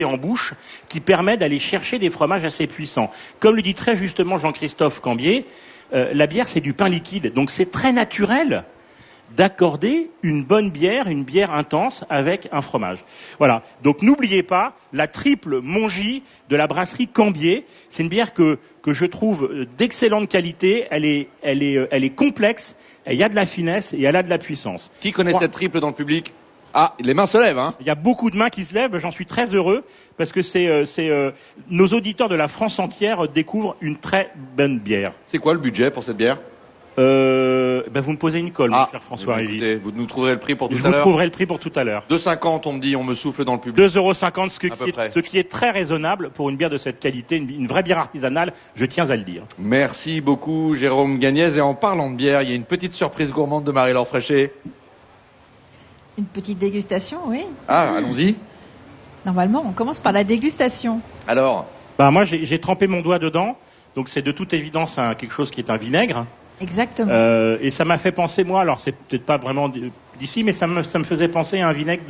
en bouche qui permet d'aller chercher des fromages assez puissants. Comme le dit très justement Jean-Christophe Cambier, la bière c'est du pain liquide, donc c'est très naturel d'accorder une bonne bière, une bière intense avec un fromage. Voilà. Donc n'oubliez pas la triple Mongy de la brasserie Cambier. C'est une bière que je trouve d'excellente qualité. Elle est complexe. Il y a de la finesse et elle a de la puissance. Qui connaît cette triple dans le public? Ah, les mains se lèvent, hein. Il y a beaucoup de mains qui se lèvent. J'en suis très heureux parce que nos auditeurs de la France entière découvrent une très bonne bière. C'est quoi le budget pour cette bière? Vous me posez une colle, mon cher François Régis. Vous nous trouverez le prix pour tout à Je l'heure. vous trouverai le prix pour tout à l'heure. 2,50 on me dit, on me souffle dans le public. 2,50 €, ce qui est très raisonnable pour une bière de cette qualité, une vraie bière artisanale, je tiens à le dire. Merci beaucoup Jérôme Gagnez. Et en parlant de bière, il y a une petite surprise gourmande de Marie-Laure Fréchet. Une petite dégustation, oui. Ah, allons-y. Normalement, on commence par la dégustation. Alors moi, j'ai trempé mon doigt dedans, donc c'est de toute évidence quelque chose qui est un vinaigre. Exactement. Et ça m'a fait penser, moi, alors c'est peut-être pas vraiment d'ici, mais ça me faisait penser à un vinaigre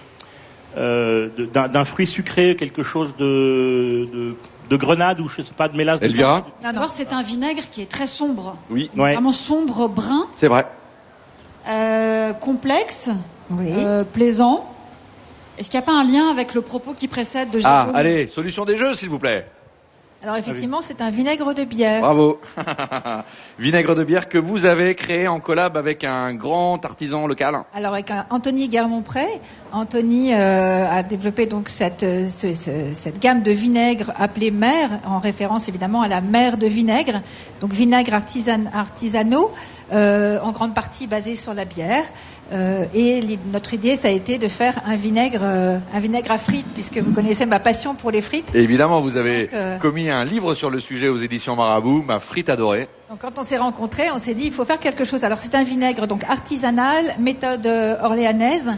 d'un fruit sucré, quelque chose de grenade ou je sais pas, de mélasse. Elvira? Non, c'est un vinaigre qui est très sombre. Oui. Ouais. Vraiment sombre, brun. C'est vrai. Complexe. Oui. Plaisant. Est-ce qu'il n'y a pas un lien avec le propos qui précède de Jérôme? Allez, solution des jeux, s'il vous plaît. Alors effectivement, c'est un vinaigre de bière. Bravo. Vinaigre de bière que vous avez créé en collab avec un grand artisan local. Alors avec Anthony Guermont-Pré, Anthony a développé donc cette gamme de vinaigres appelée Mère, en référence évidemment à la mer de vinaigre. Donc vinaigres artisanaux, en grande partie basés sur la bière. Et notre idée, ça a été de faire un vinaigre à frites, puisque vous connaissez ma passion pour les frites. Et évidemment, vous avez commis un livre sur le sujet aux éditions Marabout, Ma frite adorée. Donc quand on s'est rencontrés, on s'est dit il faut faire quelque chose. Alors c'est un vinaigre donc artisanal, méthode orléanaise,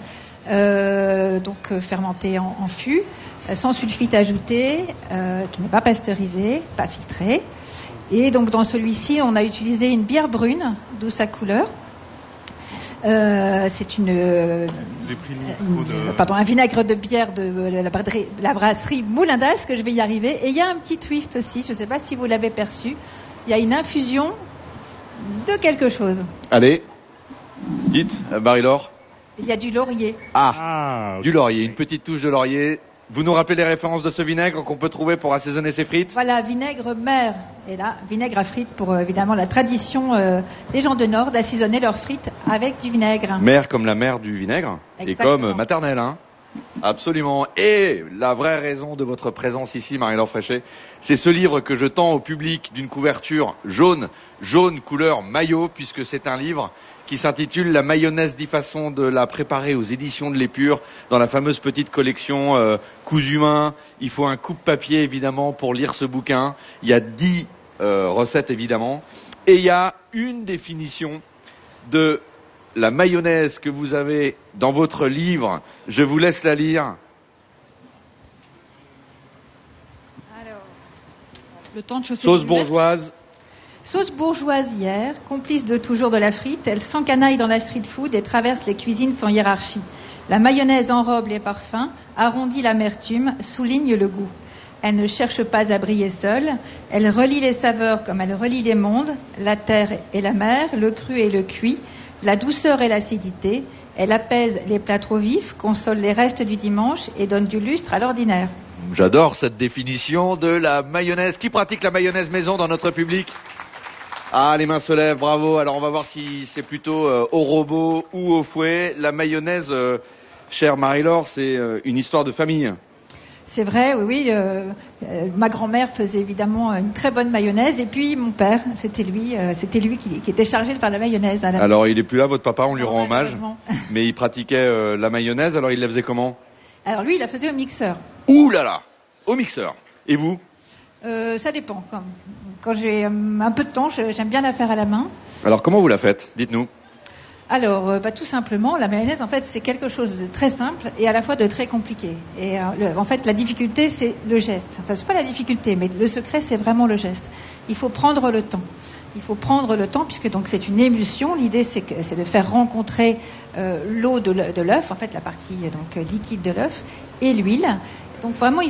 fermenté en fût, sans sulfite ajouté, qui n'est pas pasteurisé, pas filtré. Et donc dans celui-ci, on a utilisé une bière brune, d'où sa couleur. C'est un vinaigre de bière de la brasserie Moulin d'As, que je vais y arriver. Et il y a un petit twist aussi, je ne sais pas si vous l'avez perçu. Il y a une infusion de quelque chose. Allez, dites, Marie-Laure. Il y a du laurier. Okay. Du laurier, une petite touche de laurier. Vous nous rappelez les références de ce vinaigre qu'on peut trouver pour assaisonner ses frites? Voilà, vinaigre Mère. Et là, vinaigre à frites pour évidemment la tradition des gens de Nord d'assaisonner leurs frites avec du vinaigre. Mère comme la mère du vinaigre. Exactement. Et comme maternelle, hein. Absolument. Et la vraie raison de votre présence ici, Marie-Laure Fréchet, c'est ce livre que je tends au public d'une couverture jaune couleur maillot, puisque c'est un livre qui s'intitule La mayonnaise 10 façons de la préparer aux éditions de l'Épure, dans la fameuse petite collection Cousu Main. Il faut un coupe-papier évidemment pour lire ce bouquin. Il y a 10 recettes évidemment. Et il y a une définition de la mayonnaise que vous avez dans votre livre. Je vous laisse la lire. Alors, le temps de chausser Sauce les lunettes. bourgeoise. Sauce bourgeoisière, complice de toujours de la frite, elle s'encanaille dans la street food et traverse les cuisines sans hiérarchie. La mayonnaise enrobe les parfums, arrondit l'amertume, souligne le goût. Elle ne cherche pas à briller seule, elle relie les saveurs comme elle relie les mondes, la terre et la mer, le cru et le cuit, la douceur et l'acidité. Elle apaise les plats trop vifs, console les restes du dimanche et donne du lustre à l'ordinaire. J'adore cette définition de la mayonnaise. Qui pratique la mayonnaise maison dans notre public? Ah, les mains se lèvent, bravo. Alors on va voir si c'est plutôt au robot ou au fouet. La mayonnaise, chère Marie-Laure, c'est une histoire de famille. C'est vrai, oui. Ma grand-mère faisait évidemment une très bonne mayonnaise. Et puis mon père, c'était lui qui était chargé de faire la mayonnaise. Alors il est plus là, votre papa, on lui rend hommage. Mais il pratiquait la mayonnaise, alors il la faisait comment? Alors lui, il la faisait au mixeur. Ouh là là, au mixeur. Et vous? Ça dépend. Quand j'ai un peu de temps, j'aime bien la faire à la main. Alors comment vous la faites? Dites-nous. Alors, tout simplement, la mayonnaise, en fait, c'est quelque chose de très simple et à la fois de très compliqué. Et en fait, la difficulté, c'est le geste. Enfin, c'est pas la difficulté, mais le secret, c'est vraiment le geste. Il faut prendre le temps. Il faut prendre le temps, puisque donc c'est une émulsion. L'idée, c'est de faire rencontrer l'eau de l'œuf, en fait, la partie donc liquide de l'œuf, et l'huile. Donc vraiment,